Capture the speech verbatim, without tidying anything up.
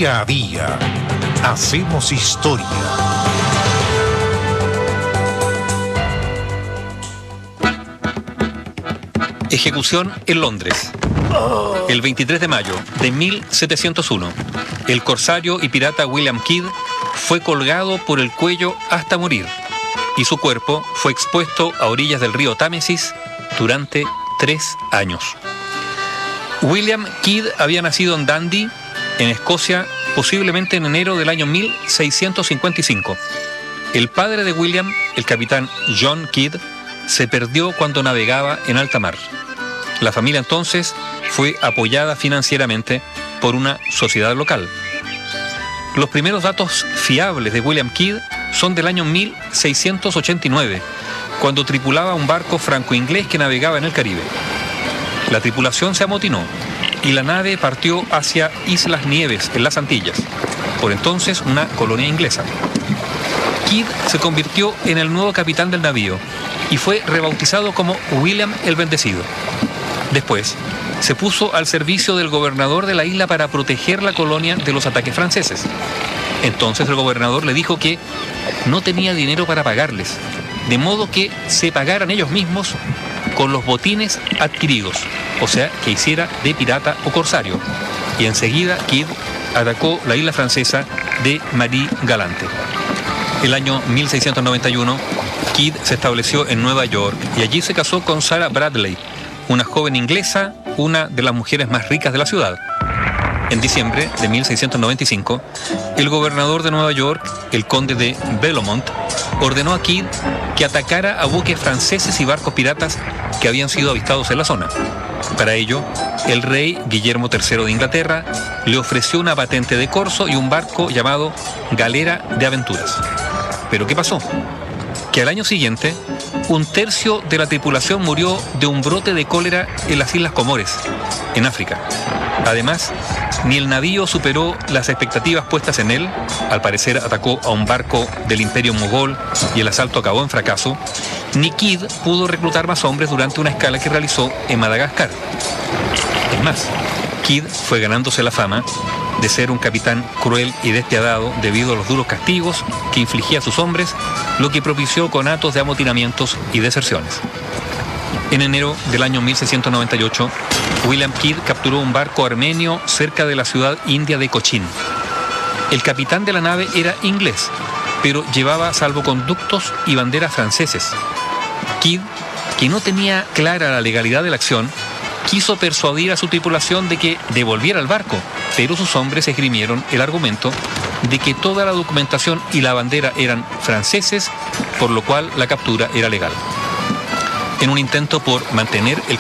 Día a día hacemos historia. Ejecución en Londres. El veintitrés de mayo de mil setecientos uno, el corsario y pirata William Kidd fue colgado por el cuello hasta morir y su cuerpo fue expuesto a orillas del río Támesis durante tres años. William Kidd había nacido en Dundee, en Escocia, posiblemente en enero del año mil seiscientos cincuenta y cinco. El padre de William, el capitán John Kidd, se perdió cuando navegaba en alta mar. La familia entonces fue apoyada financieramente por una sociedad local. Los primeros datos fiables de William Kidd son del año mil seiscientos ochenta y nueve, cuando tripulaba un barco franco-inglés que navegaba en el Caribe. La tripulación se amotinó y la nave partió hacia Islas Nieves, en las Antillas, por entonces una colonia inglesa. Kidd se convirtió en el nuevo capitán del navío y fue rebautizado como William el Bendecido. Después, se puso al servicio del gobernador de la isla para proteger la colonia de los ataques franceses. Entonces el gobernador le dijo que no tenía dinero para pagarles, de modo que se pagaran ellos mismos con los botines adquiridos, o sea, que hiciera de pirata o corsario. Y enseguida Kidd atacó la isla francesa de Marie Galante. El año mil seiscientos noventa y uno, Kidd se estableció en Nueva York y allí se casó con Sarah Bradley, una joven inglesa, una de las mujeres más ricas de la ciudad. En diciembre de mil seiscientos noventa y cinco, el gobernador de Nueva York, el conde de Bellomont, ordenó a Kidd que atacara a buques franceses y barcos piratas que habían sido avistados en la zona. Para ello, el rey Guillermo tercero de Inglaterra le ofreció una patente de corso y un barco llamado Galera de Aventuras. ¿Pero qué pasó? Que al año siguiente, un tercio de la tripulación murió de un brote de cólera en las Islas Comores, en África. Además, ni el navío superó las expectativas puestas en él, al parecer atacó a un barco del Imperio Mogol y el asalto acabó en fracaso, ni Kidd pudo reclutar más hombres durante una escala que realizó en Madagascar. Es más, Kidd fue ganándose la fama de ser un capitán cruel y despiadado debido a los duros castigos que infligía a sus hombres, lo que propició conatos de amotinamientos y deserciones. En enero del año mil seiscientos noventa y ocho, William Kidd capturó un barco armenio cerca de la ciudad india de Cochin. El capitán de la nave era inglés, pero llevaba salvoconductos y banderas franceses. Kidd, que no tenía clara la legalidad de la acción, quiso persuadir a su tripulación de que devolviera el barco, pero sus hombres esgrimieron el argumento de que toda la documentación y la bandera eran franceses, por lo cual la captura era legal. En un intento por mantener el